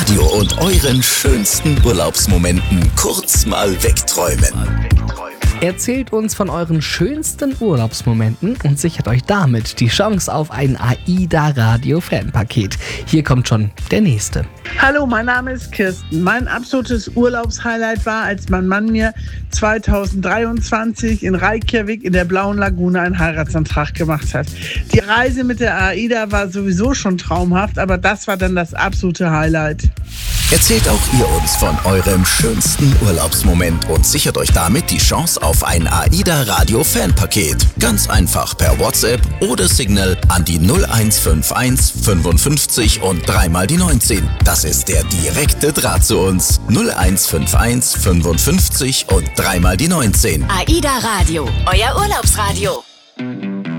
Radio und euren schönsten Urlaubsmomenten kurz mal wegträumen. Erzählt uns von euren schönsten Urlaubsmomenten und sichert euch damit die Chance auf ein AIDA-Radio-Fanpaket. Hier kommt schon der nächste. Hallo, mein Name ist Kirsten. Mein absolutes Urlaubshighlight war, als mein Mann mir 2023 in Reykjavik in der Blauen Lagune einen Heiratsantrag gemacht hat. Die Reise mit der AIDA war sowieso schon traumhaft, aber das war dann das absolute Highlight. Erzählt auch ihr uns von eurem schönsten Urlaubsmoment und sichert euch damit die Chance auf ein AIDA-Radio-Fanpaket. Ganz einfach per WhatsApp oder Signal an die 0151 55 und 3 mal die 19. Das ist der direkte Draht zu uns. 0151 55 und 3 mal die 19. AIDA Radio, euer Urlaubsradio.